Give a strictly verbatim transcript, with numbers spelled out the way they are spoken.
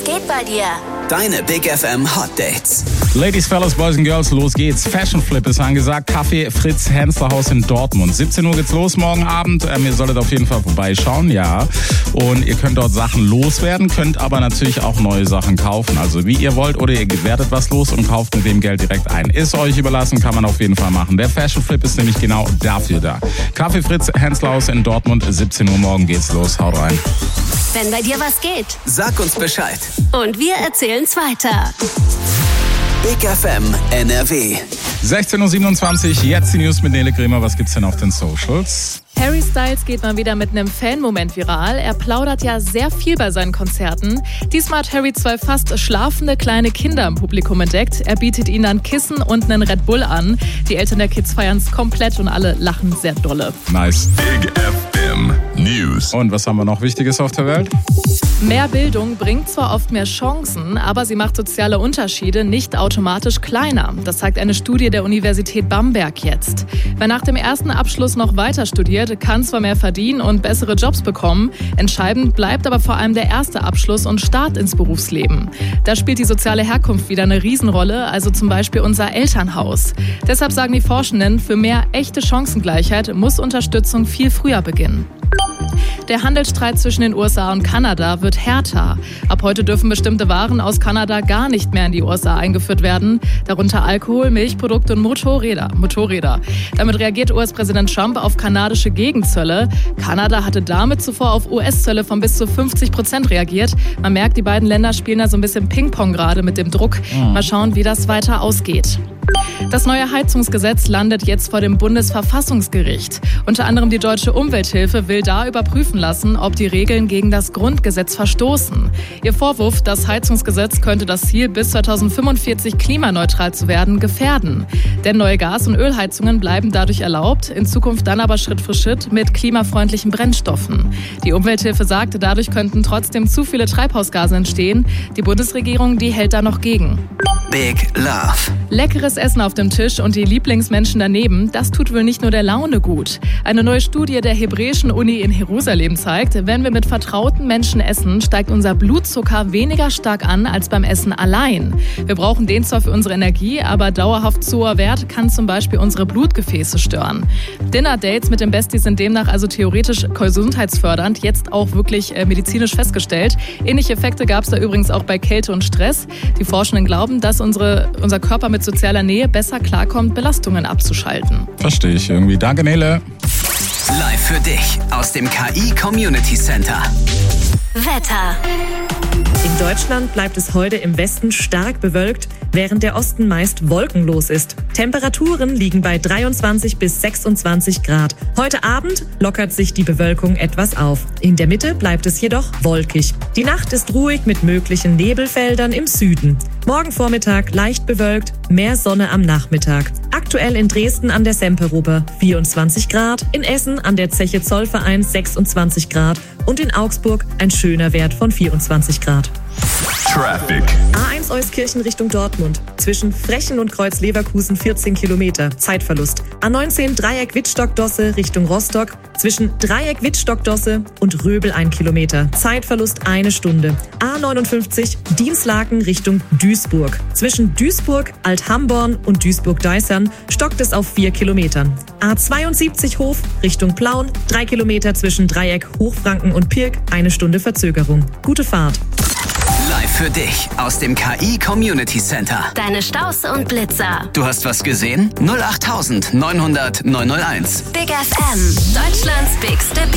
geht bei dir? Deine Big F M Hot Dates. Ladies, Fellas, Boys and Girls, los geht's. Fashion Flip ist angesagt. Café Fritz Henslerhaus in Dortmund. siebzehn Uhr geht's los morgen Abend. Ähm, ihr solltet auf jeden Fall vorbeischauen, ja. Und ihr könnt dort Sachen loswerden, könnt aber natürlich auch neue Sachen kaufen. Also wie ihr wollt, oder ihr werdet was los und kauft mit dem Geld direkt ein. Ist euch überlassen, kann man auf jeden Fall machen. Der Fashion Flip ist nämlich genau dafür da. Café Fritz Henslerhaus in Dortmund, siebzehn Uhr morgen geht's los. Haut rein. Wenn bei dir was geht. Sag uns Bescheid. Und wir erzählen's weiter. Big F M N R W. sechzehn Uhr siebenundzwanzig, jetzt die News mit Nele Kremer. Was gibt's denn auf den Socials? Harry Styles geht mal wieder mit einem Fan-Moment viral. Er plaudert ja sehr viel bei seinen Konzerten. Diesmal hat Harry zwei fast schlafende kleine Kinder im Publikum entdeckt. Er bietet ihnen dann Kissen und einen Red Bull an. Die Eltern der Kids feiern's komplett und alle lachen sehr dolle. Nice. Big F M News. Und was haben wir noch Wichtiges auf der Welt? Mehr Bildung bringt zwar oft mehr Chancen, aber sie macht soziale Unterschiede nicht automatisch kleiner. Das zeigt eine Studie der Universität Bamberg jetzt. Wer nach dem ersten Abschluss noch weiter studiert, kann zwar mehr verdienen und bessere Jobs bekommen. Entscheidend bleibt aber vor allem der erste Abschluss und Start ins Berufsleben. Da spielt die soziale Herkunft wieder eine Riesenrolle, also zum Beispiel unser Elternhaus. Deshalb sagen die Forschenden, für mehr echte Chancengleichheit muss Unterstützung viel früher beginnen. Der Handelsstreit zwischen den U S A und Kanada wird härter. Ab heute dürfen bestimmte Waren aus Kanada gar nicht mehr in die U S A eingeführt werden, darunter Alkohol, Milchprodukte und Motorräder. Motorräder. Damit reagiert U S-Präsident Trump auf kanadische Gegenzölle. Kanada hatte damit zuvor auf U S-Zölle von bis zu fünfzig Prozent reagiert. Man merkt, die beiden Länder spielen da so ein bisschen Ping-Pong gerade mit dem Druck. Mal schauen, wie das weiter ausgeht. Das neue Heizungsgesetz landet jetzt vor dem Bundesverfassungsgericht. Unter anderem die Deutsche Umwelthilfe will da überprüfen lassen, ob die Regeln gegen das Grundgesetz verstoßen. Ihr Vorwurf, das Heizungsgesetz könnte das Ziel, bis zweitausendfünfundvierzig klimaneutral zu werden, gefährden. Denn neue Gas- und Ölheizungen bleiben dadurch erlaubt, in Zukunft dann aber Schritt für Schritt mit klimafreundlichen Brennstoffen. Die Umwelthilfe sagte, dadurch könnten trotzdem zu viele Treibhausgase entstehen. Die Bundesregierung, die hält da noch gegen. Big Love. Leckeres Essen auf dem Tisch und die Lieblingsmenschen daneben, das tut wohl nicht nur der Laune gut. Eine neue Studie der Hebräischen Uni in Jerusalem zeigt, wenn wir mit vertrauten Menschen essen, steigt unser Blutzucker weniger stark an als beim Essen allein. Wir brauchen den zwar für unsere Energie, aber dauerhaft zu hoher Wert kann zum Beispiel unsere Blutgefäße stören. Dinner-Dates mit dem Bestie sind demnach also theoretisch gesundheitsfördernd, jetzt auch wirklich äh, medizinisch festgestellt. Ähnliche Effekte gab es da übrigens auch bei Kälte und Stress. Die Forschenden glauben, dass unsere, unser Körper mit sozialer Nähe besser klarkommt, Belastungen abzuschalten. Verstehe ich irgendwie. Danke, Nele. Live für dich aus dem K I Community Center. Wetter. In Deutschland bleibt es heute im Westen stark bewölkt, während der Osten meist wolkenlos ist. Temperaturen liegen bei dreiundzwanzig bis sechsundzwanzig Grad. Heute Abend lockert sich die Bewölkung etwas auf. In der Mitte bleibt es jedoch wolkig. Die Nacht ist ruhig mit möglichen Nebelfeldern im Süden. Morgen Vormittag leicht bewölkt, mehr Sonne am Nachmittag. Aktuell in Dresden an der Semperoper vierundzwanzig Grad, in Essen an der Zeche Zollverein sechsundzwanzig Grad und in Augsburg ein schöner Wert von vierundzwanzig Grad. Traffic. A eins Euskirchen Richtung Dortmund. Zwischen Frechen und Kreuz Leverkusen vierzehn Kilometer. Zeitverlust. A neunzehn Dreieck Wittstock-Dosse Richtung Rostock. Zwischen Dreieck Wittstock-Dosse und Röbel ein Kilometer. Zeitverlust eine Stunde. A neunundfünfzig Dienstlaken Richtung Duisburg. Zwischen Duisburg, Althamborn und Duisburg-Deissern stockt es auf vier Kilometern. A zweiundsiebzig Hof Richtung Plauen. Drei Kilometer zwischen Dreieck Hochfranken und Pirk. Eine Stunde Verzögerung. Gute Fahrt. Live für dich aus dem K I Community Center. Deine Staus und Blitzer. Du hast was gesehen? null acht neunhundert neunhundert neunhunderteins. Big F M. Deutschlands bigste